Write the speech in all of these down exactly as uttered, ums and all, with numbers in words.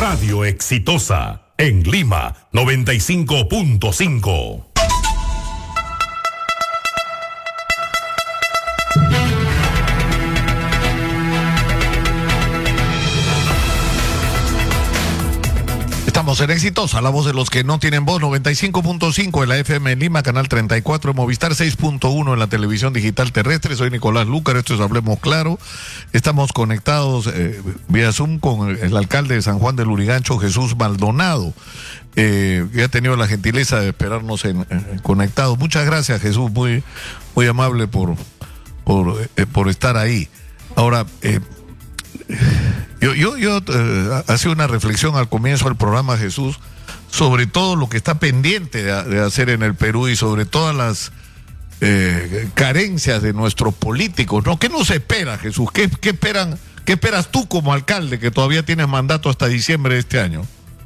Radio Exitosa, en Lima, noventa y cinco punto cinco. Estamos en Exitosa, la voz de los que no tienen voz, noventa y cinco punto cinco en la F M en Lima, canal treinta y cuatro en Movistar, seis punto uno en la televisión digital terrestre. Soy Nicolás Lúcar, esto es Hablemos Claro. Estamos conectados eh, vía Zoom con el, el alcalde de San Juan del Lurigancho, Jesús Maldonado, eh, que ha tenido la gentileza de esperarnos en, en conectados. Muchas gracias, Jesús, muy, muy amable por, por, eh, por estar ahí. Ahora, eh, Yo, yo, yo eh, hacía una reflexión al comienzo del programa, Jesús, sobre todo lo que está pendiente de, de hacer en el Perú y sobre todas las eh, carencias de nuestros políticos, ¿no? ¿Qué nos espera, Jesús? ¿Qué, qué esperan, qué esperas tú como alcalde, que todavía tienes mandato hasta diciembre de este año?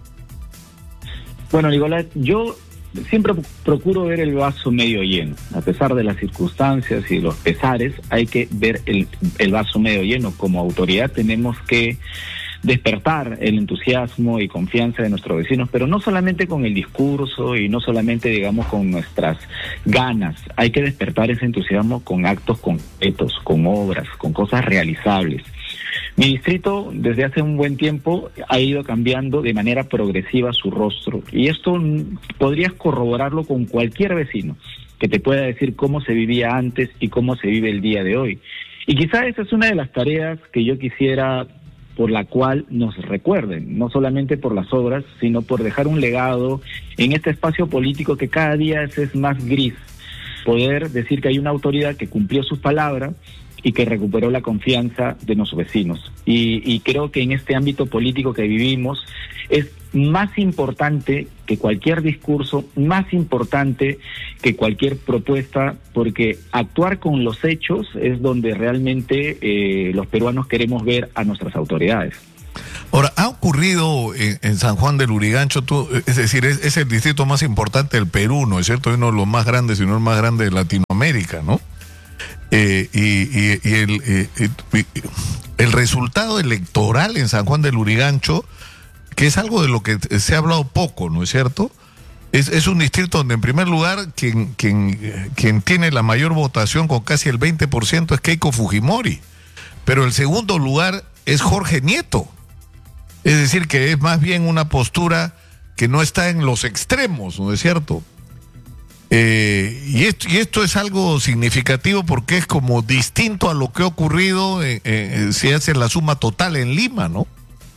Bueno, Nicolás, yo siempre procuro ver el vaso medio lleno. A pesar de las circunstancias y los pesares, hay que ver el, el vaso medio lleno. Como autoridad tenemos que despertar el entusiasmo y confianza de nuestros vecinos, pero no solamente con el discurso y no solamente, digamos, con nuestras ganas. Hay que despertar ese entusiasmo con actos concretos, con obras, con cosas realizables. Mi distrito desde hace un buen tiempo ha ido cambiando de manera progresiva su rostro, y esto podrías corroborarlo con cualquier vecino que te pueda decir cómo se vivía antes y cómo se vive el día de hoy. Y quizá esa es una de las tareas que yo quisiera por la cual nos recuerden, no solamente por las obras, sino por dejar un legado en este espacio político que cada día es, es más gris. Poder decir que hay una autoridad que cumplió sus palabras y que recuperó la confianza de nuestros vecinos. Y, y creo que en este ámbito político que vivimos es más importante que cualquier discurso, más importante que cualquier propuesta, porque actuar con los hechos es donde realmente eh, los peruanos queremos ver a nuestras autoridades. Ahora, ha ocurrido en, en San Juan del Lurigancho, tú, es decir, es, es el distrito más importante del Perú, ¿no es cierto? Es uno de los más grandes, si no el más grande de Latinoamérica, ¿no? Eh, y, y, y, el, eh, y el resultado electoral en San Juan del Lurigancho, que es algo de lo que se ha hablado poco, ¿no es cierto? Es, es un distrito donde, en primer lugar, quien, quien, quien tiene la mayor votación con casi el veinte por ciento es Keiko Fujimori, pero el segundo lugar es Jorge Nieto. Es decir, que es más bien una postura que no está en los extremos, ¿no es cierto? Eh, y, esto, y esto es algo significativo porque es como distinto a lo que ha ocurrido eh, eh, si hace la suma total en Lima, ¿no?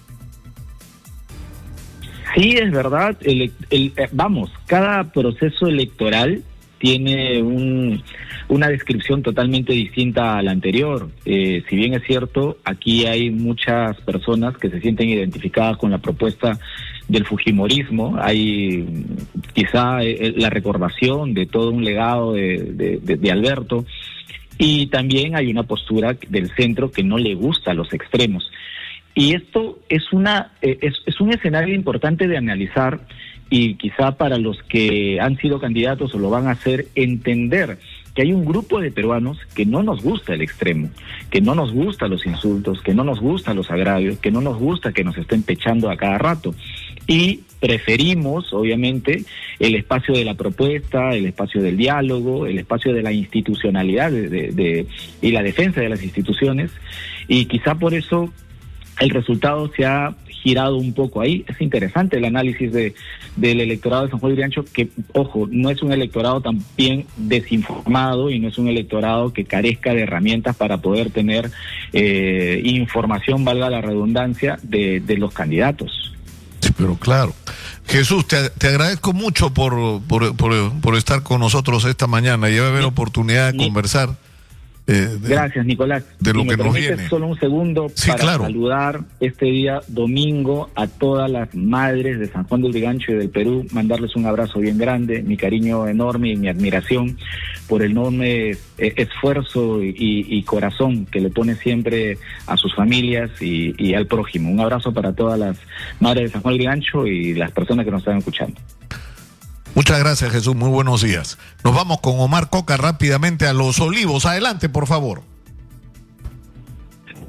Sí, es verdad. El, el, vamos, cada proceso electoral tiene un, una descripción totalmente distinta a la anterior. Eh, si bien es cierto, aquí hay muchas personas que se sienten identificadas con la propuesta del fujimorismo, hay quizá eh, la recordación de todo un legado de, de, de, de Alberto, y también hay una postura del centro que no le gusta a los extremos. Y esto es una eh, es, es un escenario importante de analizar, y quizá para los que han sido candidatos o lo van a hacer, entender que hay un grupo de peruanos que no nos gusta el extremo, que no nos gusta los insultos, que no nos gusta los agravios, que no nos gusta que nos estén pechando a cada rato. Y preferimos, obviamente, el espacio de la propuesta, el espacio del diálogo, el espacio de la institucionalidad de, de, de, y la defensa de las instituciones, y quizá por eso el resultado se ha girado un poco ahí. Es interesante el análisis de del electorado de San Juan del Lurigancho, que, ojo, no es un electorado tan bien desinformado y no es un electorado que carezca de herramientas para poder tener eh, información, valga la redundancia, de, de los candidatos. Sí, pero claro. Jesús, te, te agradezco mucho por, por, por, por estar con nosotros esta mañana. Ya va a haber oportunidad de Ni, conversar. Eh, de, Gracias, Nicolás. De lo si que me nos permites viene. Solo un segundo sí, para claro. saludar este día domingo a todas las madres de San Juan del Lurigancho y del Perú, mandarles un abrazo bien grande, mi cariño enorme y mi admiración por el enorme esfuerzo y, y corazón que le pone siempre a sus familias y, y al prójimo. Un abrazo para todas las madres de San Juan del Lurigancho y las personas que nos están escuchando. Muchas gracias, Jesús. Muy buenos días. Nos vamos con Omar Coca rápidamente a Los Olivos. Adelante, por favor.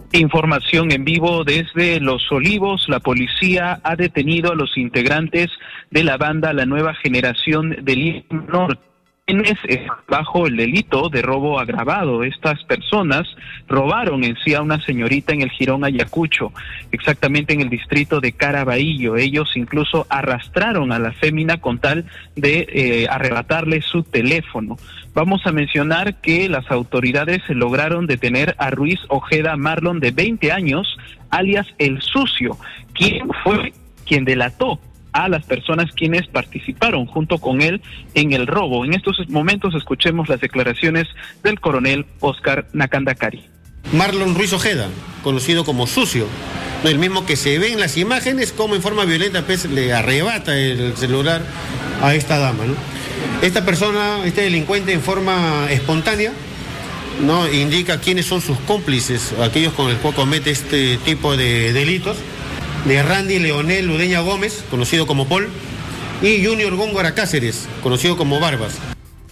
Información en vivo desde Los Olivos. La policía ha detenido a los integrantes de la banda La Nueva Generación del Norte, quienes bajo el delito de robo agravado. Estas personas robaron en sí a una señorita en el Jirón Ayacucho, exactamente en el distrito de Caraballo. Ellos incluso arrastraron a la fémina con tal de eh, arrebatarle su teléfono. Vamos a mencionar que las autoridades lograron detener a Ruiz Ojeda Marlon, de veinte años, alias El Sucio, quien fue quien delató a las personas quienes participaron junto con él en el robo. En estos momentos escuchemos las declaraciones del coronel Oscar Nakandakari. Marlon Ruiz Ojeda, conocido como Sucio, el mismo que se ve en las imágenes como en forma violenta pues, le arrebata el celular a esta dama, ¿no? Esta persona, este delincuente, en forma espontánea, ¿no?, indica quiénes son sus cómplices, aquellos con los cuales comete este tipo de delitos, de Randy Leonel Udeña Gómez, conocido como Paul, y Junior Góngora Cáceres, conocido como Barbas.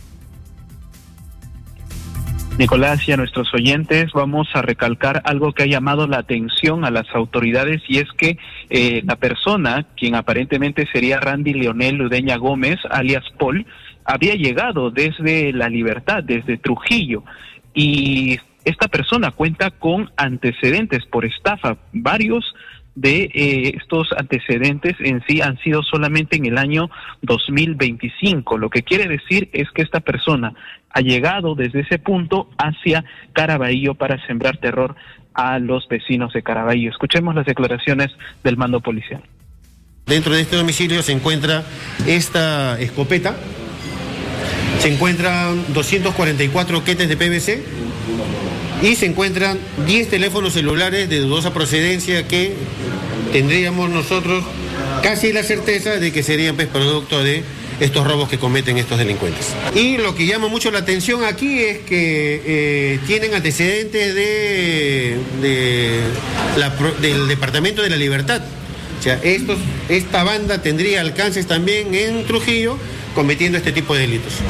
Nicolás, y a nuestros oyentes vamos a recalcar algo que ha llamado la atención a las autoridades, y es que eh, la persona, quien aparentemente sería Randy Leonel Udeña Gómez, alias Paul, había llegado desde La Libertad, desde Trujillo, y esta persona cuenta con antecedentes por estafa. Varios de eh, estos antecedentes en sí han sido solamente en el año dos mil veinticinco, lo que quiere decir es que esta persona ha llegado desde ese punto hacia Caraballo para sembrar terror a los vecinos de Caraballo. Escuchemos las declaraciones del mando policial. Dentro de este domicilio se encuentra esta escopeta, se encuentran doscientos cuarenta y cuatro quetes de P V C y se encuentran diez teléfonos celulares de dudosa procedencia que tendríamos nosotros casi la certeza de que serían pues, producto de estos robos que cometen estos delincuentes. Y lo que llama mucho la atención aquí es que eh, tienen antecedentes de, de la, del Departamento de la Libertad. O sea, estos, esta banda tendría alcances también en Trujillo cometiendo este tipo de delitos.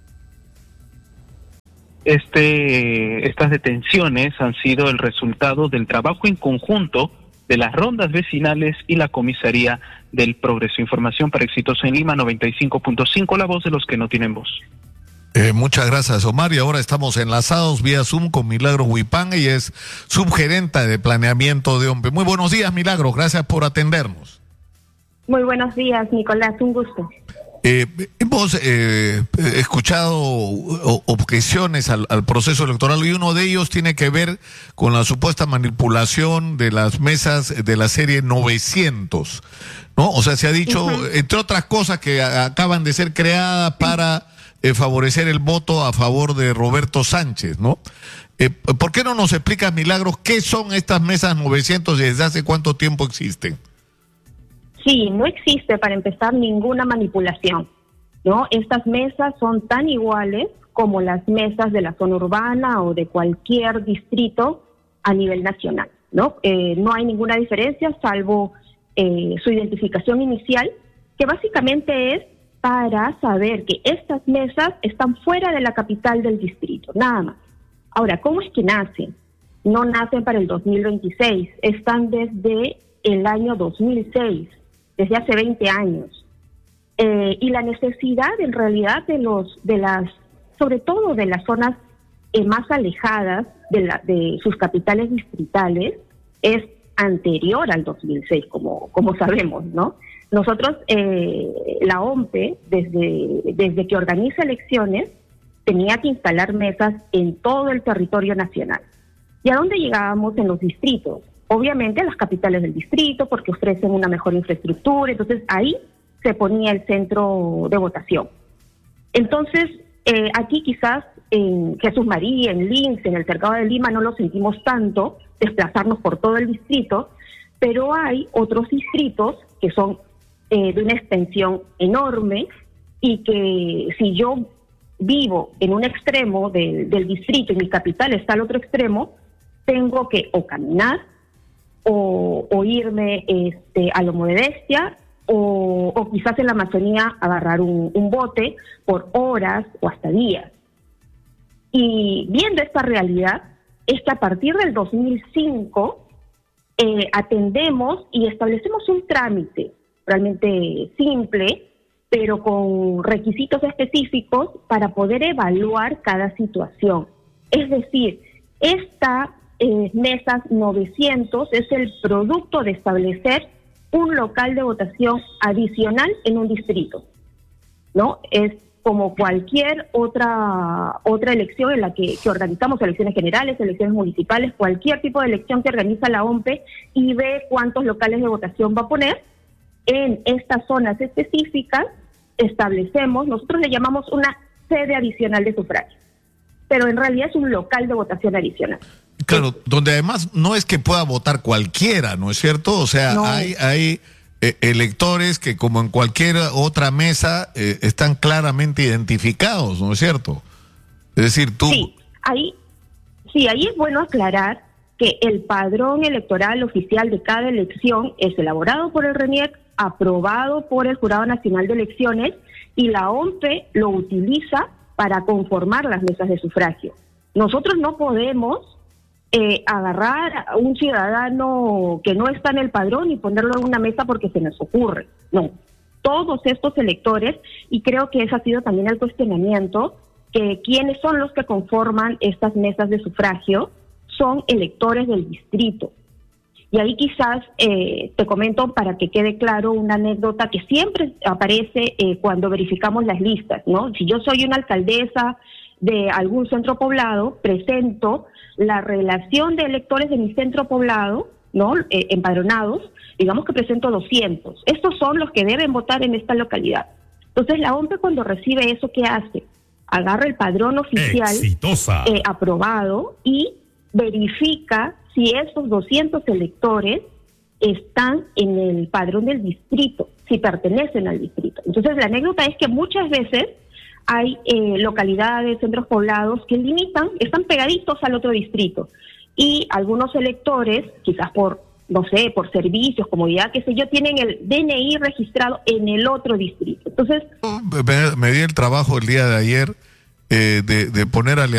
Este, estas detenciones han sido el resultado del trabajo en conjunto de las rondas vecinales y la comisaría del Progreso. Información para Exitoso en Lima, noventa y cinco punto cinco, la voz de los que no tienen voz. Eh, muchas gracias, Omar, y ahora estamos enlazados vía Zoom con Milagros Huipán, ella es subgerenta de planeamiento de OMPE. Muy buenos días, Milagros, gracias por atendernos. Muy buenos días, Nicolás, un gusto. Eh, hemos eh, escuchado objeciones al, al proceso electoral y uno de ellos tiene que ver con la supuesta manipulación de las mesas de la serie novecientos, ¿no? O sea, se ha dicho, uh-huh. entre otras cosas, que a, acaban de ser creadas para eh, favorecer el voto a favor de Roberto Sánchez, ¿no? Eh, ¿Por qué no nos explicas, Milagros, qué son estas mesas novecientos y desde hace cuánto tiempo existen? Sí, no existe, para empezar, ninguna manipulación, ¿no? Estas mesas son tan iguales como las mesas de la zona urbana o de cualquier distrito a nivel nacional, ¿no? Eh, no hay ninguna diferencia salvo eh, su identificación inicial, que básicamente es para saber que estas mesas están fuera de la capital del distrito, nada más. Ahora, ¿cómo es que nacen? No nacen para el dos mil veintiséis, están desde el año dos mil seis. Desde hace veinte años. Eh, y la necesidad, en realidad, de los, de las, sobre todo de las zonas eh, más alejadas de, la, de sus capitales distritales, es anterior al dos mil seis, como, como sabemos, ¿no? Nosotros, eh, la OMPE, desde, desde que organiza elecciones, tenía que instalar mesas en todo el territorio nacional. ¿Y a dónde llegábamos? En los distritos. Obviamente las capitales del distrito, porque ofrecen una mejor infraestructura, entonces ahí se ponía el centro de votación. Entonces, eh, aquí quizás en Jesús María, en Lince, en el Cercado de Lima, no lo sentimos tanto, desplazarnos por todo el distrito, pero hay otros distritos que son eh, de una extensión enorme y que si yo vivo en un extremo del, del distrito y mi capital está al otro extremo, tengo que o caminar, O, o irme este, a Lomo de Bestia, o, o quizás en la Amazonía agarrar un, un bote por horas o hasta días. Y viendo esta realidad, es que a partir del dos mil cinco eh, atendemos y establecemos un trámite realmente simple, pero con requisitos específicos para poder evaluar cada situación. Es decir, esta eh, mesas novecientos es el producto de establecer un local de votación adicional en un distrito, ¿no? Es como cualquier otra otra elección en la que, que organizamos, elecciones generales, elecciones municipales, cualquier tipo de elección que organiza la O M P E y ve cuántos locales de votación va a poner. En estas zonas específicas establecemos, nosotros le llamamos una sede adicional de sufragio, pero en realidad es un local de votación adicional. Claro, donde además no es que pueda votar cualquiera, ¿no es cierto? O sea, no. hay... hay Eh, electores que, como en cualquier otra mesa, eh, están claramente identificados, ¿no es cierto? Es decir, tú... Sí, ahí, sí, ahí es bueno aclarar que el padrón electoral oficial de cada elección es elaborado por el RENIEC, aprobado por el Jurado Nacional de Elecciones, y la O M P E lo utiliza para conformar las mesas de sufragio. Nosotros no podemos Eh, agarrar a un ciudadano que no está en el padrón y ponerlo en una mesa porque se nos ocurre. No, todos estos electores, y creo que ese ha sido también el cuestionamiento, que quienes son los que conforman estas mesas de sufragio son electores del distrito. Y ahí quizás eh, te comento para que quede claro una anécdota que siempre aparece eh, cuando verificamos las listas, ¿no? Si yo soy una alcaldesa de algún centro poblado, presento la relación de electores de mi centro poblado, ¿no? Eh, empadronados, digamos que presento doscientos. Estos son los que deben votar en esta localidad. Entonces la O M P E cuando recibe eso, ¿qué hace? Agarra el padrón oficial eh, aprobado y verifica si esos doscientos electores están en el padrón del distrito, si pertenecen al distrito. Entonces la anécdota es que muchas veces hay eh, localidades, centros poblados que limitan, están pegaditos al otro distrito, y algunos electores, quizás por, no sé, por servicios, comodidad, qué sé yo, tienen el D N I registrado en el otro distrito. Entonces, me, me di el trabajo el día de ayer eh, de, de poner